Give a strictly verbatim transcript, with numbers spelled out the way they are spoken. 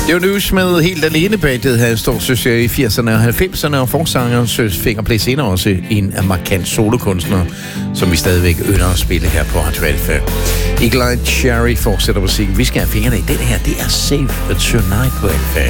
Det var News med helt alene bag det her stor succes i firserne og halvfemserne, og forsangeren Søs Fingerplay senere også en af markant solokunstner, som vi stadigvæk ynder at spille her på Radio Alfa. Eagle Eye Cherry fortsætter musikken. Vi skal have fingrene i den her. Det er Save Tonight på Alfa.